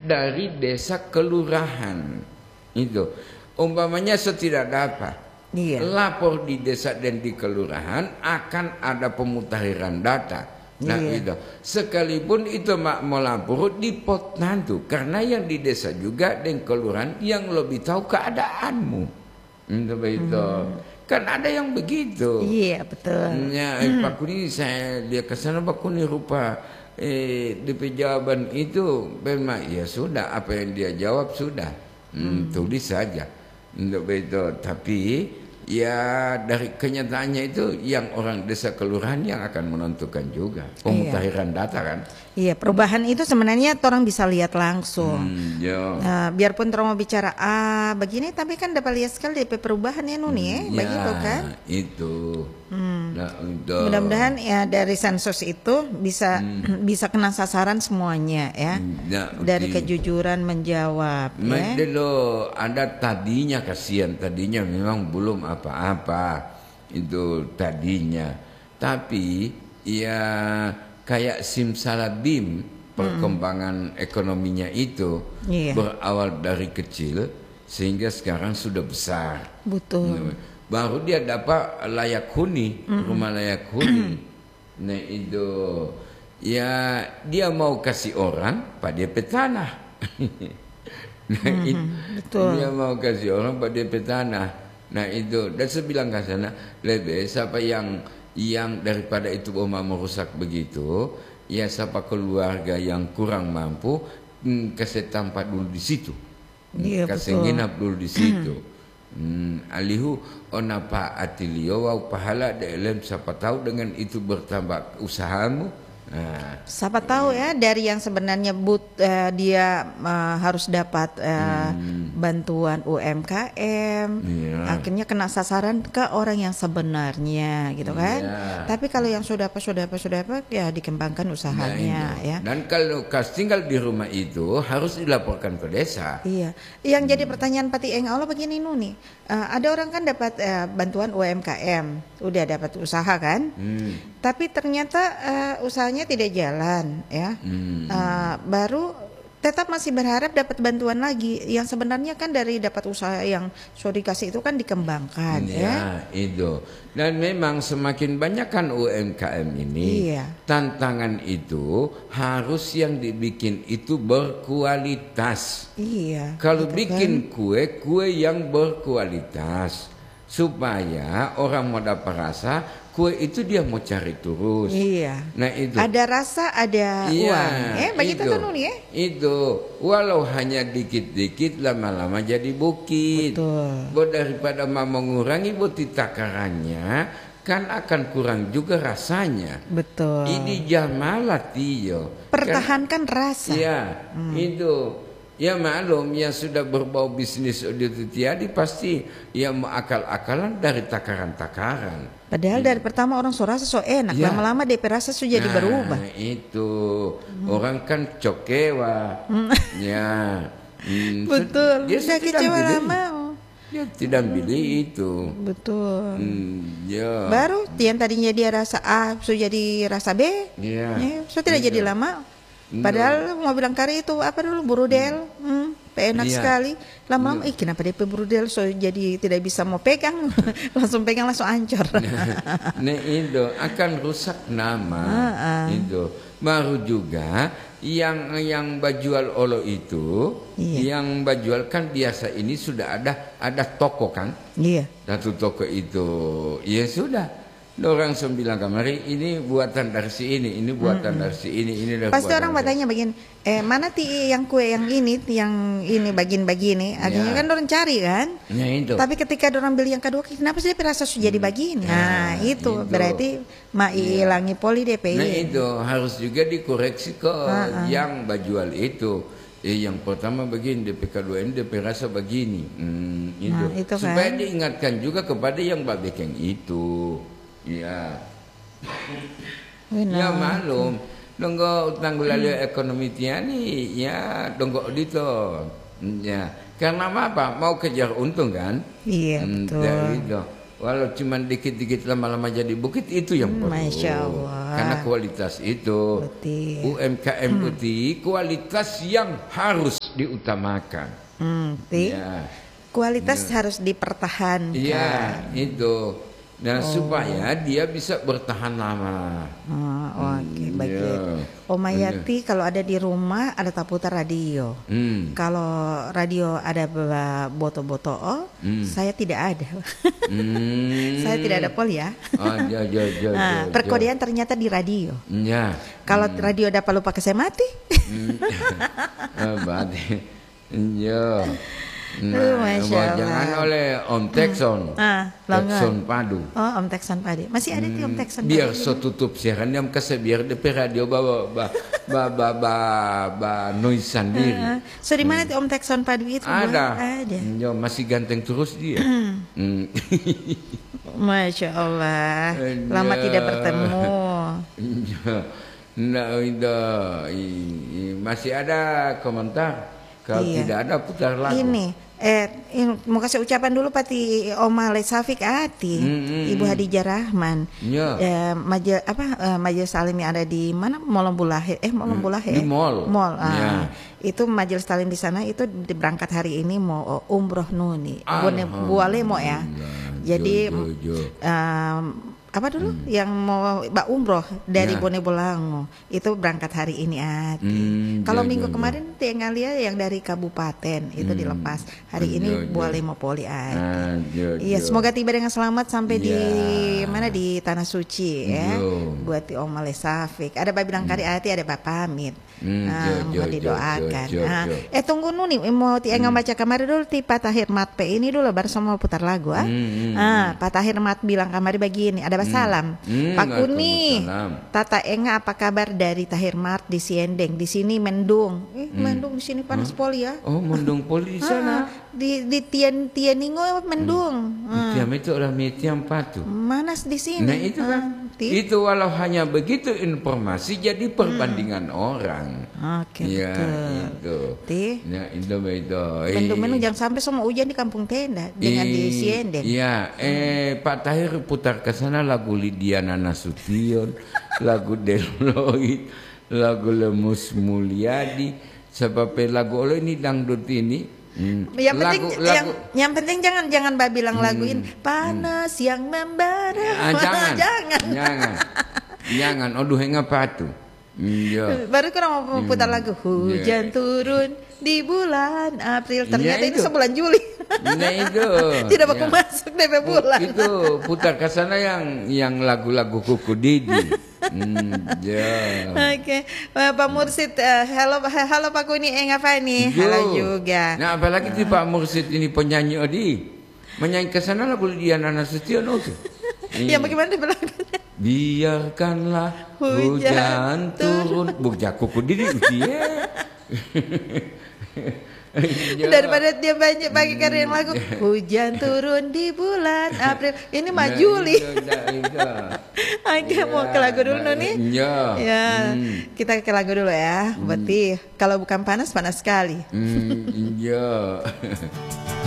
dari desa kelurahan. Itu umpamanya setidak dapat lapor di desa dan di kelurahan akan ada pemutahiran data. Nah itu sekalipun itu mak mau lapor di potnantu karena yang di desa juga dan kelurahan yang lebih tahu keadaanmu. Itu kan ada yang begitu. Iya betul. Ya Pak Kuni saya dia kesana Pak Kuni rupa DP jawaban itu memang ya sudah apa yang dia jawab sudah tulis saja. Itu tapi ya dari kenyataannya itu yang orang desa kelurahan yang akan menentukan juga pemutahiran data kan. Iya, perubahan itu sebenarnya orang bisa lihat langsung. Biarpun orang mau bicara begini, tapi kan dapat lihat sekali DP perubahan ya Nuni begitu kan? Itu. Nah, mudah-mudahan ya dari sensus itu bisa bisa kena sasaran semuanya ya. Dari kejujuran menjawab. Dulu ada tadinya kasihan tadinya memang belum apa-apa itu tadinya, tapi ya kayak simsalabim perkembangan ekonominya itu berawal dari kecil sehingga sekarang sudah besar. Betul. Baru dia dapat layak huni, rumah layak huni. Nah itu ya dia mau kasih orang pada tanah. Nah, betul. Dia mau kasih orang pada tanah. Nah itu dan saya bilang ke sana lebih siapa yang daripada itu mau merusak begitu, ya siapa keluarga yang kurang mampu kasih tempat dulu di situ, kasih nginap dulu di situ. Alihu onapa atilio wau pahala dalam siapa tahu dengan itu bertambah usahamu. Siapa tahu ya dari yang sebenarnya dia harus dapat bantuan UMKM, akhirnya kena sasaran ke orang yang sebenarnya gitu kan. Tapi kalau yang sudah apa ya dikembangkan usahanya ya. Dan kalau tinggal di rumah itu harus dilaporkan ke desa. Iya. Yang jadi pertanyaan Pati Eng Allah begini Nuni, ada orang kan dapat bantuan UMKM, udah dapat usaha kan, tapi ternyata usahanya tidak jalan ya, baru tetap masih berharap dapat bantuan lagi yang sebenarnya kan dari dapat usaha yang sudah dikasih itu kan dikembangkan ya itu. Dan memang semakin banyak kan UMKM ini tantangan itu harus yang dibikin itu berkualitas. Kalau gitu bikin kan? kue yang berkualitas supaya orang mau dapat rasa kue itu dia mau cari terus. Nah itu ada rasa ada uang. Begitu kan Nuni ya? Itu walau hanya dikit-dikit lama-lama jadi bukit. Daripada mau mengurangi bukti takarannya kan akan kurang juga rasanya. Betul. Ini jamalah Tio. Pertahankan rasa. Itu. Ya maklum yang sudah berbau bisnis itu tiadi pasti yang mau akal-akalan dari takaran-takaran. Padahal dari pertama orang rasa so enak, lama-lama DP rasa sudah jadi berubah. Itu orang kan cokewa, betul. Dia kecewa lama. Dia tidak pilih itu. Betul. Baru yang tadinya dia rasa A sudah jadi rasa B, so tidak jadi lama. Padahal mau bilang kari itu apa dulu burudel, enak sekali. Lama-lama, kenapa DP burudel so jadi tidak bisa mau pegang, langsung pegang langsung hancur. Nah itu akan rusak nama. Itu baru juga yang bajual olo itu, yang bajual kan biasa ini sudah ada toko kan? Satu toko itu, ya sudah. Orang bilang kemarin ini buatan dari si ini buatan dari si ini dari pasti orang bertanya begini, mana yang kue yang ini bagian-bagian ini, akhirnya kan orang cari kan, tapi ketika orang beli yang kedua, kenapa sih rasa sudah dibagi? Nah itu berarti hilangi poli DPI. Nah itu harus juga dikoreksi ke yang bajual itu. Yang pertama begini DP kedua ini DP rasa begini, itu supaya diingatkan juga kepada yang babekeng itu. Ya malum donggo tanggulali ekonomi tiani donggo dito karena apa mau kejar untung kan betul. Dari itu Walau cuman dikit-dikit lama-lama jadi bukit itu yang perlu. Masya Allah. Karena kualitas itu. Betul. UMKM itu kualitas yang harus diutamakan. Ya. Kualitas harus dipertahankan. Iya, itu. Nah, supaya dia bisa bertahan lama. Oke, baik. Oma Yati kalau ada di rumah ada taputar radio. Kalau radio ada boto-boto, saya tidak ada. Saya tidak ada pol ya. Perkodean ternyata di radio. Ya. Kalau radio dapat lupa saya mati. Berarti, ya. Jangan oleh Om Tekson, Tekson Padu. Oh, Om Tekson Padu. Masih ada di Om Tekson Padu. Biar so tutup siaran yang kasih biar DP radio bawa noise sendiri. So di mana Om Tekson Padu itu? Ada. Yo, masih ganteng terus dia. Masya Allah. Lama tidak bertemu. Masih ada komentar? Kalau tidak ada putar lagu. Ini mau kasih ucapan dulu Pati Oma Lesafik Ati, Ibu Hadijah Rahman. Majelis Talim yang ada di mana? Molombulahe. Di mall. Itu majelis talim di sana itu berangkat hari ini mau umroh nuni. Boleh mau ya. Jadi apa dulu yang mau umroh dari Bone Bolango itu berangkat hari ini kalau minggu kemarin Tengalia yang dari kabupaten itu dilepas hari ini boleh mau poli iya semoga tiba dengan selamat sampai di mana di tanah suci ya buat Om Lesafik ada bilang kari ati ada pamit mau didoakan tunggu nuni mau tiang baca kamari dulu ti Patahir Mat P ini dulu baru semua putar lagu Patahir Mat bilang kamari begini ada salam Pak Kuni Tata Enga apa kabar dari Tahir Mart di Siendeng di sini mendung mendung di sini panas poli ya mendung poli di sana di Tianingo mendung Tiam itu orang Tiam Patu manas di sini nah itu kan itu walau hanya begitu informasi jadi perbandingan orang ya itu nah itu mendung jangan sampai semua hujan di kampung tenda dengan di Siendeng ya Pak Tahir putar ke sana lagu Lidiana Nasution, lagu Deloid, lagu Lemus Mulyadi, sebab lagu oleh ini dangdut ini. Yang penting jangan bilang laguin panas yang membara. Jangan. Aduh apa tuh? Baru kurang mau putar lagu hujan turun di bulan April ternyata ini sebulan Juli. Nah itu tidak bakal masuk DP bulan. Itu putar ke sana yang lagu-lagu Kuku Didi. Oke, Pak Mursid, halo Pak Kuni, ngapa nih? Halo juga. Nah apalagi di Pak Mursid ini penyanyi menyanyi ke sana lagu Diana Nasution oke. Ya bagaimana di belakangnya? Biarkanlah hujan turun. Bukja Kuku Didi dia. Daripada dia banyak pakai karya yang lagu hujan turun di bulan April ini mah Juli. Oke mau ke lagu dulu nih ya kita ke lagu dulu ya berarti kalau bukan panas sekali.